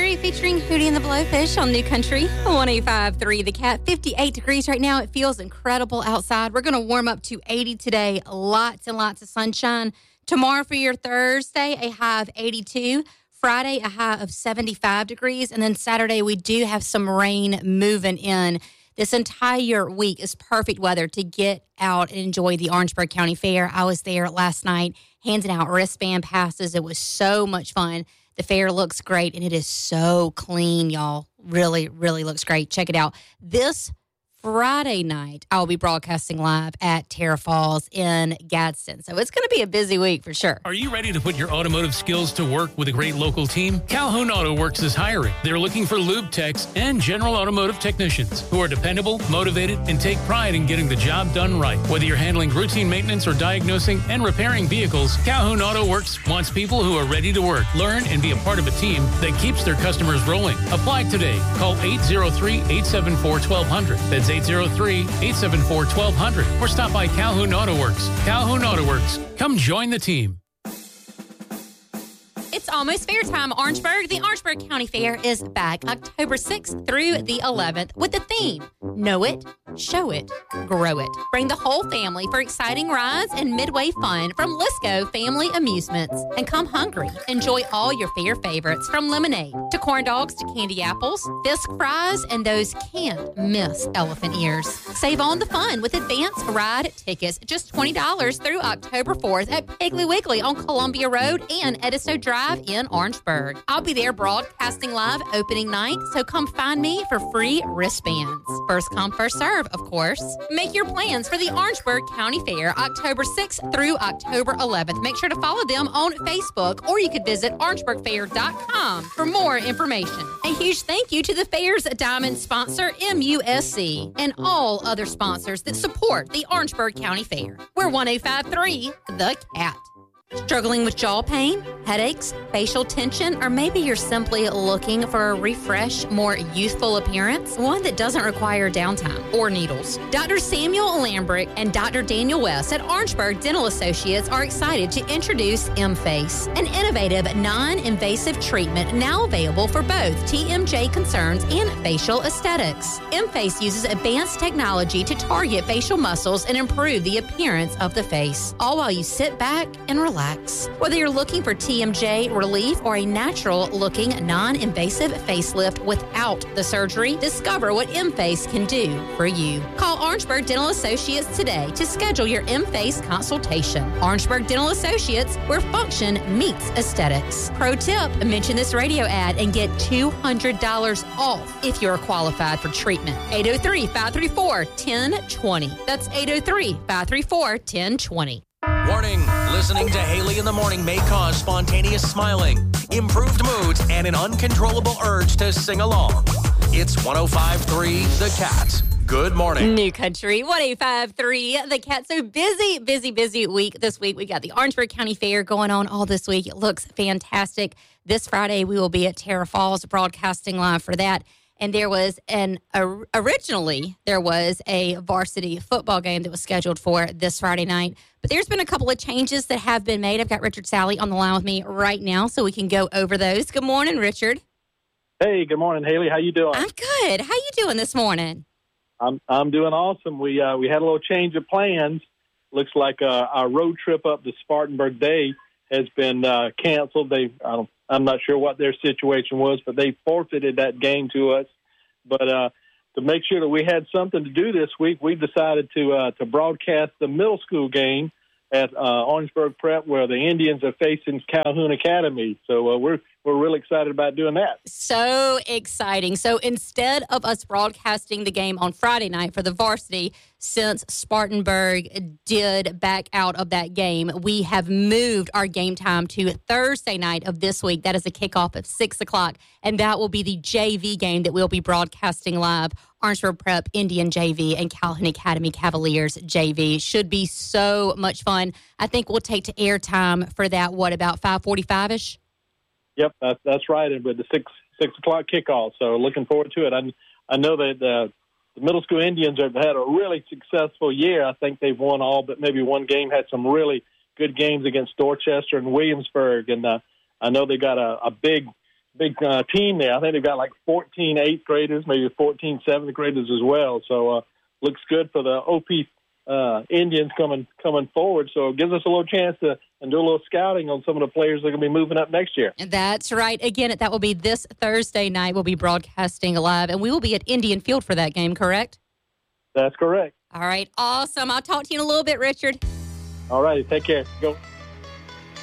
Country featuring Hootie and the Blowfish on New Country 105.3 The Cat. 58 degrees right now. It feels incredible outside. We're going to warm up to 80 today. Lots and lots of sunshine. Tomorrow for your Thursday, a high of 82. Friday, a high of 75 degrees. And then Saturday, we do have some rain moving in. This entire week is perfect weather to get out and enjoy the Orangeburg County Fair. I was there last night handing out wristband passes. It was so much fun. The fair looks great, and it is so clean, y'all. Really, really looks great. Check it out. This Friday night, I'll be broadcasting live at Terra Falls in Gadsden. So it's going to be a busy week for sure. Are you ready to put your automotive skills to work with a great local team? Calhoun Auto Works is hiring. They're looking for lube techs and general automotive technicians who are dependable, motivated, and take pride in getting the job done right. Whether you're handling routine maintenance or diagnosing and repairing vehicles, Calhoun Auto Works wants people who are ready to work, learn, and be a part of a team that keeps their customers rolling. Apply today. Call 803-874-1200. That's 803-874-1200 or stop by Calhoun Auto Works. Calhoun Auto Works. Come join the team. It's almost fair time, Orangeburg. The Orangeburg County Fair is back October 6th through the 11th with the theme, Know It, Show It, Grow It. Bring the whole family for exciting rides and midway fun from Lisco Family Amusements. And come hungry. Enjoy all your fair favorites from lemonade to corn dogs to candy apples, Fisk fries, and those can't miss elephant ears. Save on the fun with advanced ride tickets, just $20 through October 4th at Piggly Wiggly on Columbia Road and Edisto Drive in Orangeburg. I'll be there broadcasting live opening night, so come find me for free wristbands. First come, first serve, of course. Make your plans for the Orangeburg County Fair, October 6th through October 11th. Make sure to follow them on Facebook, or you could visit orangeburgfair.com for more information. A huge thank you to the fair's diamond sponsor, MUSC, and all other sponsors that support the Orangeburg County Fair. We're 105.3 The Cat. Struggling with jaw pain, headaches, facial tension, or maybe you're simply looking for a refresh, more youthful appearance, one that doesn't require downtime or needles. Dr. Samuel Lambrick and Dr. Daniel West at Orangeburg Dental Associates are excited to introduce M-Face, an innovative, non-invasive treatment now available for both TMJ concerns and facial aesthetics. M-Face uses advanced technology to target facial muscles and improve the appearance of the face, all while you sit back and relax. Whether you're looking for TMJ relief or a natural-looking, non-invasive facelift without the surgery, discover what M-Face can do for you. Call Orangeburg Dental Associates today to schedule your M-Face consultation. Orangeburg Dental Associates, where function meets aesthetics. Pro tip, mention this radio ad and get $200 off if you're qualified for treatment. 803-534-1020. That's 803-534-1020. Warning, listening to Haley in the morning may cause spontaneous smiling, improved moods, and an uncontrollable urge to sing along. It's 105.3 The Cat. Good morning. New Country 105.3 The Cat. So busy week this week. We got the Orangeburg County Fair going on all this week. It looks fantastic. This Friday, we will be at Terra Falls broadcasting live for that. And there was originally there was a varsity football game that was scheduled for this Friday night. But there's been a couple of changes that have been made. I've got Richard Sally on the line with me right now, so we can go over those. Good morning, Richard. Hey, good morning, Haley. How you doing? I'm good. How you doing this morning? I'm doing awesome. We had a little change of plans. Looks like our road trip up to Spartanburg Day has been canceled. I'm not sure what their situation was, but they forfeited that game to us. But to make sure that we had something to do this week, we decided to broadcast the middle school game at Orangeburg Prep, where the Indians are facing Calhoun Academy. So we're really excited about doing that. So exciting. So instead of us broadcasting the game on Friday night for the varsity, since Spartanburg did back out of that game, we have moved our game time to Thursday night of this week. That is a kickoff at 6 o'clock, and that will be the JV game that we'll be broadcasting live. Orangeburg Prep Indian JV and Calhoun Academy Cavaliers JV. Should be so much fun. I think we'll take to air time for that, about 5:45-ish? Yep, that's right, and with the 6 o'clock kickoff. So looking forward to it. I know that the middle school Indians have had a really successful year. I think they've won all but maybe one game, had some really good games against Dorchester and Williamsburg. And I know they got a big team there. I think they've got like 14 eighth graders, maybe 14 seventh graders as well. So looks good for the OP Indians coming forward. So it gives us a little chance to do a little scouting on some of the players that are going to be moving up next year. That's right. Again, that will be this Thursday night. We'll be broadcasting live, and we will be at Indian Field for that game, correct? That's correct. All right. Awesome. I'll talk to you in a little bit, Richard. All right. Take care. Go.